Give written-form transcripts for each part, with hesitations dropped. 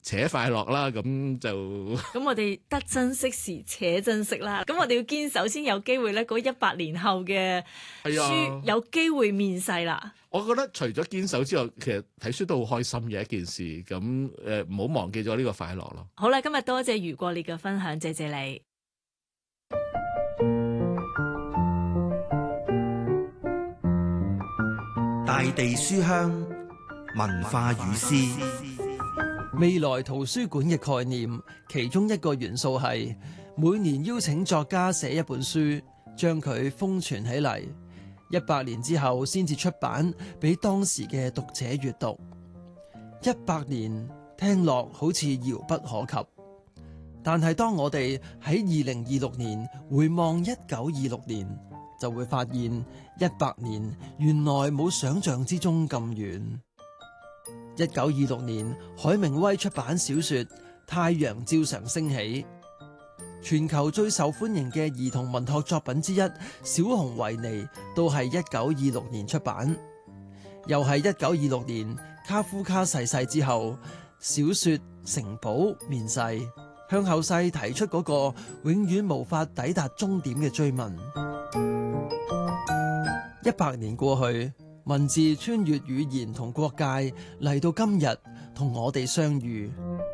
且快樂啦，咁就咁我哋得珍惜時且珍惜啦。咁我哋要堅守先有機會咧，嗰100年後嘅書有機會面世啦。 我覺得除咗堅守之外，其實睇書都好開心嘅一件事。咁唔好忘記咗呢個快樂咯。 好啦，今日多謝余國烈嘅分享，謝謝你。 大地書香文化與詩， 未來圖書館嘅概念，其中一個元素係每年邀請作家寫一本書，將佢封存起嚟，100年之後先至出版俾當時嘅讀者閱讀。100年聽落好似遙不可及，但係當我哋喺2026年回望1926年，就會發現100年原來冇想象之中咁遠。1926年，海明威出版小說《太陽照常升起》，全球最受歡迎嘅兒童文學作品之一《小熊維尼》都係1926年出版。又係1926年，卡夫卡逝世之後，小說《城堡》面世，向後世提出嗰個永遠無法抵達終點嘅追問。100年過去，文字穿越語言同國界，嚟到今日同我哋相遇。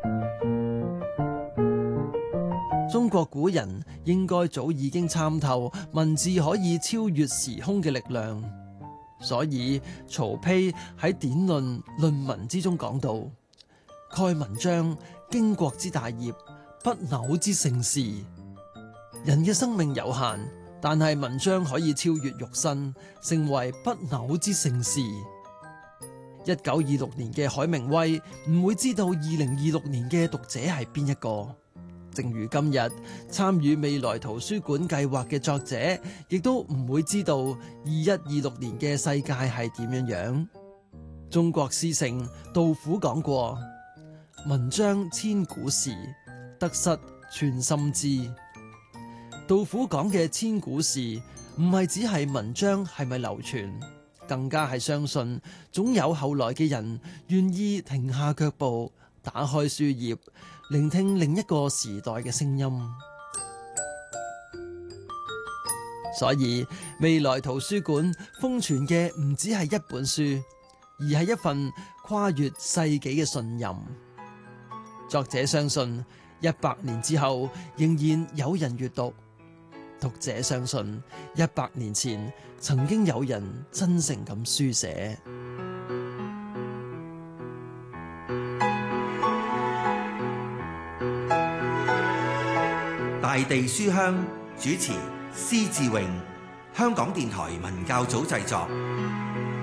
中國古人應該早已經參透文字可以超越時空嘅力量，所以曹丕喺《典論》論文之中講到：蓋文章，經國之大業，不朽之盛事。人嘅生命有限，但係文章可以超越肉身，成為不朽之盛事。1926年嘅海明威唔會知道2026年嘅讀者係邊一個，正如今日參與未來圖書館計劃嘅作者，亦都唔會知道2126年嘅世界係點樣樣。中國詩聖杜甫講過：文章千古事，得失寸心知。杜甫講嘅千古事，唔係只係文章係咪流傳，更加係相信總有後來嘅人願意停下腳步，打開書頁，聆聽另一個時代嘅聲音。所以未來圖書館封存嘅唔只係一本書，而係一份跨越世紀嘅信任。作者相信100年之後仍然有人閱讀，讀者相信100年前曾經有人真誠咁書寫。 大地書香主持施志榮，香港電台文教組製作。